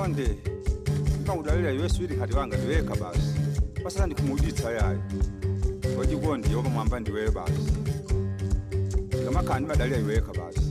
konde ngawudalela yeswiri ngati wanga ndiweka basi pasana ndikumuditsa yayi wachikondi yoba mwamba ndiwe basi ngamakhani badalira iweka basi